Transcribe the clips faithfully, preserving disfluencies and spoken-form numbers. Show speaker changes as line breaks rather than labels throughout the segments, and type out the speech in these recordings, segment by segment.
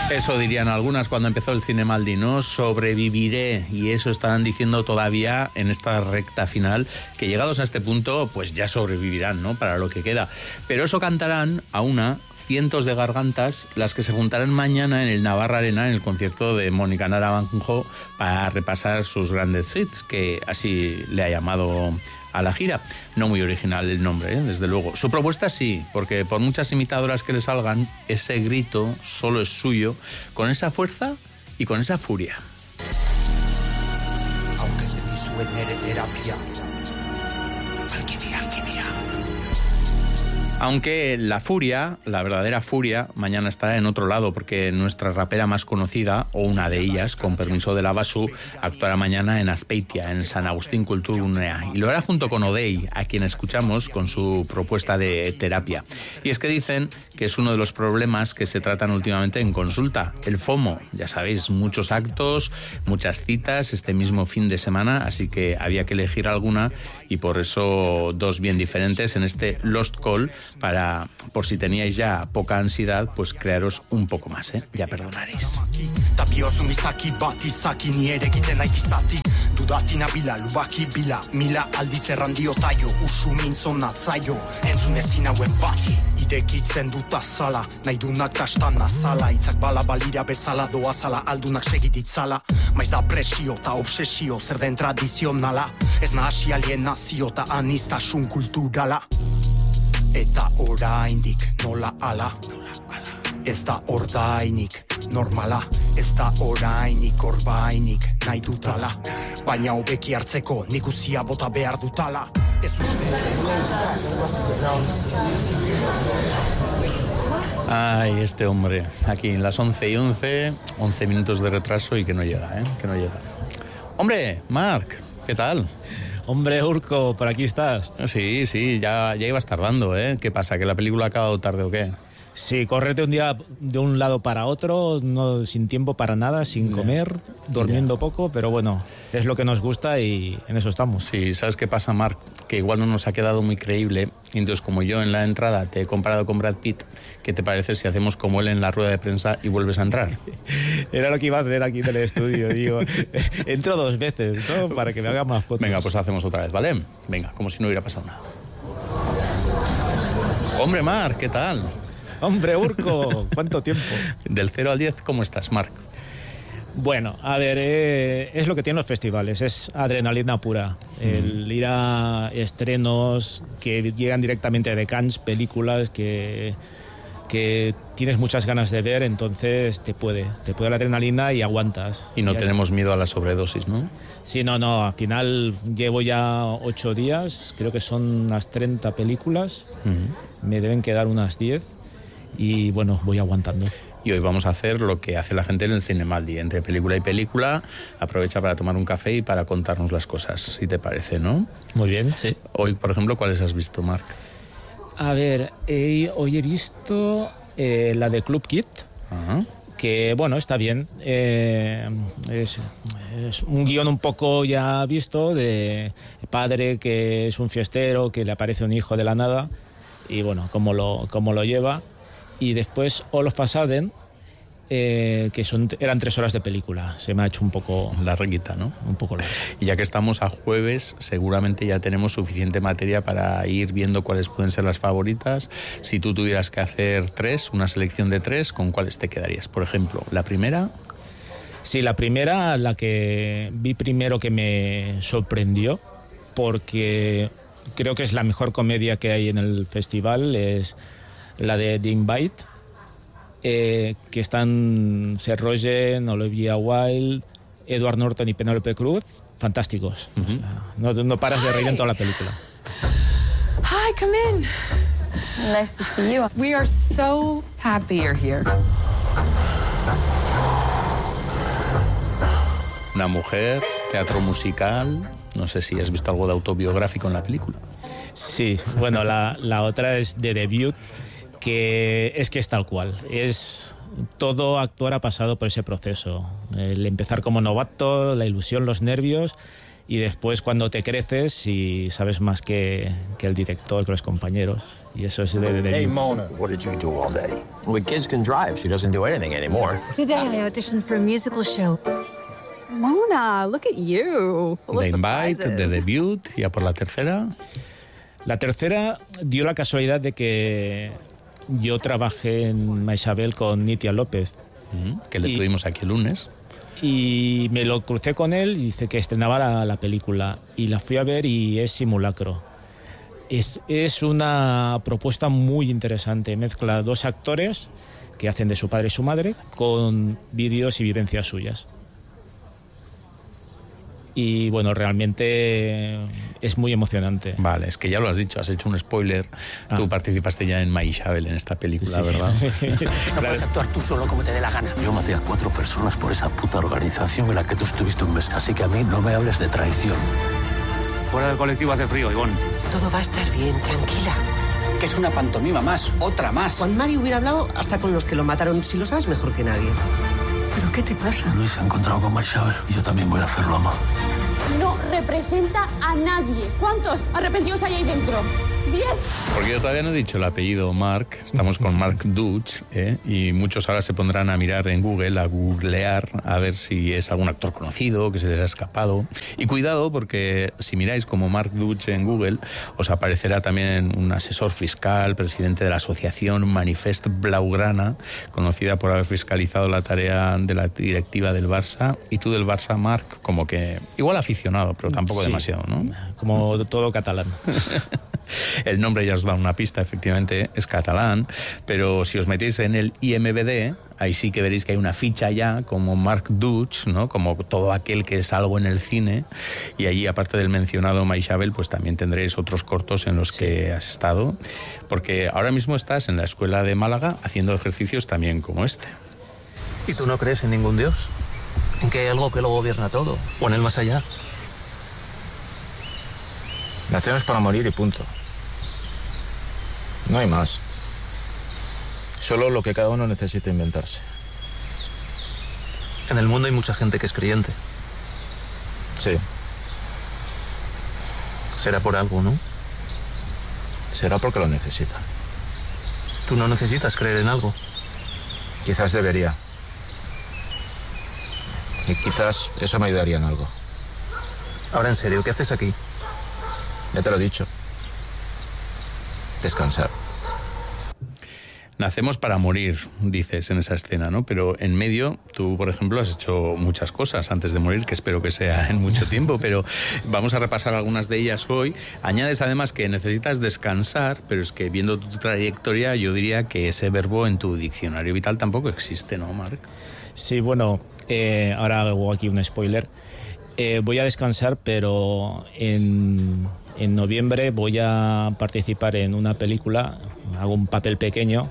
Eso dirían algunas cuando empezó el Cinemaldi, ¿no? Sobreviviré, y eso estarán diciendo todavía en esta recta final, que llegados a este punto, pues ya sobrevivirán, ¿no? Para lo que queda. Pero eso cantarán a una cientos de gargantas las que se juntarán mañana en el Navarra Arena en el concierto de Mónica Naranjo para repasar sus grandes hits, que así le ha llamado a la gira. No muy original el nombre, ¿eh? Desde luego. Su propuesta sí, porque por muchas imitadoras que le salgan, ese grito solo es suyo, con esa fuerza y con esa furia. Aunque se disuelve terapia. Alquimia, alquimia. Aunque la furia, la verdadera furia, mañana estará en otro lado, porque nuestra rapera más conocida, o una de ellas, con permiso de la Basu, actuará mañana en Azpeitia, en San Agustín Kulturgunea, y lo hará junto con Odei, a quien escuchamos con su propuesta de terapia. Y es que dicen que es uno de los problemas que se tratan últimamente en consulta, el FOMO. Ya sabéis, muchos actos, muchas citas este mismo fin de semana, así que había que elegir alguna, y por eso dos bien diferentes en este Lost Call, para, por si teníais ya poca ansiedad, pues crearos un poco más, ¿eh? Ya perdonaréis.
Idekitzen dut azala, nahi dunak kastan azala, itzak bala balira bezala doazala, aldunak segititzala, maiz da presio eta obsesio, zer den tradizionala, ez nahasi alienazio eta anistasun kulturala, eta oraindik nola ala, ez da ordainik normala, ez da orainik orbainik nahi dutala, baina hobeki hartzeko nik uzia bota behar dutala.
Ay, este hombre, aquí en las once y once, once minutos de retraso y que no llega, ¿eh? Que no llega. Hombre, Marc, ¿qué tal?
Hombre, Urco, ¿por aquí estás?
Sí, sí, ya, ya ibas tardando, ¿eh? ¿Qué pasa, que la película ha acabado tarde o qué?
Sí, correrte un día de un lado para otro, no, sin tiempo para nada, sin comer, durmiendo yeah. poco, pero bueno, es lo que nos gusta y en eso estamos.
Sí, ¿sabes qué pasa, Marc? Que igual no nos ha quedado muy creíble, y entonces como yo en la entrada te he comparado con Brad Pitt, ¿qué te parece si hacemos como él en la rueda de prensa y vuelves a entrar?
Era lo que iba a hacer aquí en el estudio, digo, entro dos veces, ¿no? Para que me hagan más fotos.
Venga, pues hacemos otra vez, ¿vale? Venga, como si no hubiera pasado nada. Hombre, Marc, ¿qué tal?
Hombre, Urco, ¿cuánto tiempo?
Del cero al diez, ¿cómo estás, Marc?
Bueno, a ver, eh, es lo que tienen los festivales, es adrenalina pura. Mm. El ir a estrenos que llegan directamente de Cannes, películas que, que tienes muchas ganas de ver, entonces te puede, te puede la adrenalina y aguantas.
Y no
y
tenemos miedo a la sobredosis, ¿no?
Sí, no, no, al final llevo ya ocho días, creo que son unas treinta películas, mm. me deben quedar unas diez. Y bueno, voy aguantando.
Y hoy vamos a hacer lo que hace la gente en el Cinemaldi. Entre película y película, aprovecha para tomar un café y para contarnos las cosas, si te parece, ¿no?
Muy bien, sí.
Hoy, por ejemplo, ¿cuáles has visto, Marc?
A ver, eh, hoy he visto eh, la de Club Kid, uh-huh. que, bueno, está bien. Eh, es, es un guión un poco ya visto de padre que es un fiestero, que le aparece un hijo de la nada, y bueno, cómo lo, cómo lo lleva. Y después All of a Sudden, eh, que son, eran tres horas de película. Se me ha hecho un poco...
larguita, ¿no?
Un poco larga.
Y ya que estamos a jueves, seguramente ya tenemos suficiente materia para ir viendo cuáles pueden ser las favoritas. Si tú tuvieras que hacer tres, una selección de tres, ¿con cuáles te quedarías? Por ejemplo, la primera...
Sí, la primera, la que vi primero que me sorprendió, porque creo que es la mejor comedia que hay en el festival, es... la de The Invite, eh, que están Seth Rogen, Olivia Wilde, Edward Norton y Penélope Cruz, fantásticos. Uh-huh. O sea, no, no paras de reír en toda la película.
Hi, come in. Nice to see you. We are so happy you're here.
Una mujer, teatro musical, no sé si has visto algo de autobiográfico en la película.
Sí, bueno, la, la otra es de Debut, que es que es tal cual. Es todo actor ha pasado por ese proceso. El empezar como novato, la ilusión, los nervios, y después cuando te creces y sabes más que, que el director, que los compañeros, y eso es de, de, de
Hey Mona, what did you do all day? Well, kids can drive. She doesn't do anything anymore.
Today I auditioned for a musical show. Mona, look at you.
The Invite, The Debut, y a por la tercera.
La tercera dio la casualidad de que yo trabajé en Maisabel con Nitia López.
Mm, que le y, tuvimos aquí el lunes.
Y me lo crucé con él y dice que estrenaba la, la película. Y la fui a ver y es Simulacro. Es, es una propuesta muy interesante. Mezcla dos actores que hacen de su padre y su madre con vídeos y vivencias suyas. Y bueno, realmente es muy emocionante.
Vale, es que ya lo has dicho, has hecho un spoiler. Ah. Tú participaste ya en Maisabel, en esta película, sí. ¿Verdad?
No puedes actuar tú solo como te dé la gana.
Yo maté a cuatro personas por esa puta organización en la que tú estuviste un mes, así que a mí no me hables de traición.
Fuera del colectivo hace frío, Ivonne.
Todo va a estar bien, tranquila.
Que es una pantomima más, otra más.
Juan Mari hubiera hablado hasta con los que lo mataron, si lo sabes mejor que nadie.
¿Pero qué te pasa?
Luis se ha encontrado con Maisabel y yo también voy a hacerlo, ama.
No representa a nadie. ¿Cuántos arrepentidos hay ahí dentro? ¡Diez!
Porque yo todavía no he dicho el apellido Mark. Estamos con Mark Dutch, ¿eh? Y muchos ahora se pondrán a mirar en Google, a googlear, a ver si es algún actor conocido que se les ha escapado. Y cuidado, porque si miráis como Mark Dutch en Google, os aparecerá también un asesor fiscal, presidente de la asociación Manifest Blaugrana, conocida por haber fiscalizado la tarea de la directiva del Barça. Y tú del Barça, Marc, como que igual aficionado, pero tampoco sí, demasiado, ¿no?
Como todo catalán.
El nombre ya os da una pista, efectivamente, es catalán, pero si os metéis en el I M D B, ahí sí que veréis que hay una ficha ya como Mark Dutch, ¿no? Como todo aquel que es algo en el cine, y allí, aparte del mencionado Maisabel, pues también tendréis otros cortos en los sí. que has estado, porque ahora mismo estás en la Escuela de Málaga haciendo ejercicios también como este.
¿Y tú no crees en ningún dios? ¿En que hay algo que lo gobierna todo? ¿O en el más allá?
Nacemos para morir y punto. No hay más. Solo lo que cada uno necesita inventarse.
En el mundo hay mucha gente que es creyente.
Sí.
Será por algo, ¿no?
Será porque lo necesita.
¿Tú no necesitas creer en algo?
Quizás debería. Y quizás eso me ayudaría en algo.
Ahora, en serio, ¿qué haces aquí?
Ya te lo he dicho. Descansar.
Nacemos para morir, dices en esa escena, ¿no? Pero en medio, tú, por ejemplo, has hecho muchas cosas antes de morir, que espero que sea en mucho tiempo, pero vamos a repasar algunas de ellas hoy. Añades además que necesitas descansar, pero es que viendo tu trayectoria, yo diría que ese verbo en tu diccionario vital tampoco existe, ¿no, Marc?
Sí, bueno, eh, ahora hago aquí un spoiler. Eh, voy a descansar, pero en, en noviembre voy a participar en una película, hago un papel pequeño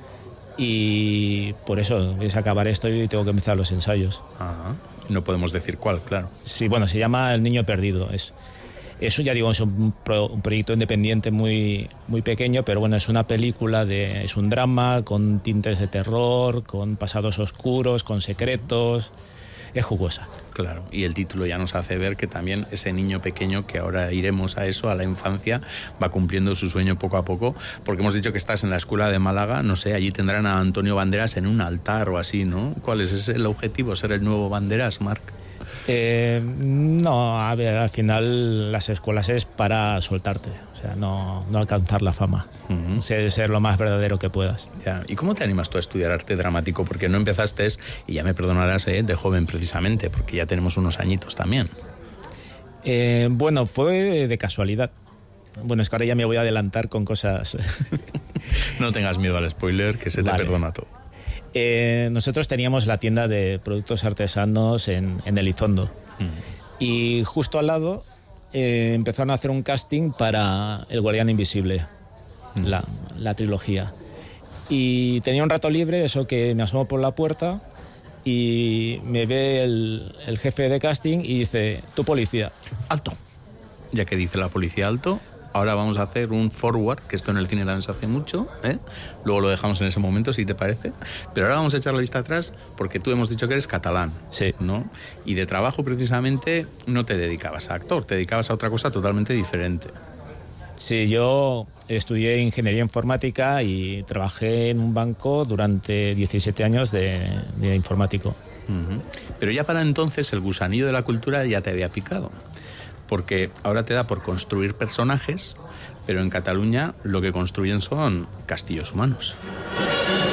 y por eso es acabar esto y tengo que empezar los ensayos.
Ajá. No podemos decir cuál, claro.
Sí, bueno, se llama El niño perdido. Es, eso ya digo, es un, pro, un proyecto independiente muy, muy pequeño, pero bueno, es una película, de, es un drama con tintes de terror, con pasados oscuros, con secretos. Es jugosa.
Claro, y el título ya nos hace ver que también ese niño pequeño, que ahora iremos a eso, a la infancia, va cumpliendo su sueño poco a poco, porque hemos dicho que estás en la Escuela de Málaga, no sé, allí tendrán a Antonio Banderas en un altar o así, ¿no? ¿Cuál es ese el objetivo, ser el nuevo Banderas, Marc?
Eh, no, a ver, al final las escuelas es para soltarte, o sea, no, no alcanzar la fama, uh-huh. ser, ser lo más verdadero que puedas.
Ya. ¿Y cómo te animas tú a estudiar arte dramático? Porque no empezaste, y ya me perdonarás, ¿eh? de joven precisamente, porque ya tenemos unos añitos también.
Eh, bueno, fue de casualidad. Bueno, es que ahora ya me voy a adelantar con cosas.
No tengas miedo al spoiler, que se te vale. perdona todo.
Eh, nosotros teníamos la tienda de productos artesanos en, en Elizondo. Mm. Y justo al lado eh, empezaron a hacer un casting para El Guardián Invisible, mm. la, la trilogía. Y tenía un rato libre, eso que me asomo por la puerta y me ve el, el jefe de casting y dice, tú policía.
Alto. Ya que dice la policía alto. ahora vamos a hacer un forward, que esto en el cine también se hace mucho, ¿eh? Luego lo dejamos en ese momento, si te parece. Pero ahora vamos a echar la vista atrás porque tú hemos dicho que eres catalán,
sí,
¿no? Y de trabajo precisamente no te dedicabas a actor, te dedicabas a otra cosa totalmente diferente.
Sí, yo estudié ingeniería informática y trabajé en un banco durante diecisiete años de, de informático.
Uh-huh. Pero ya para entonces el gusanillo de la cultura ya te había picado, porque ahora te da por construir personajes, pero en Cataluña lo que construyen son castillos humanos.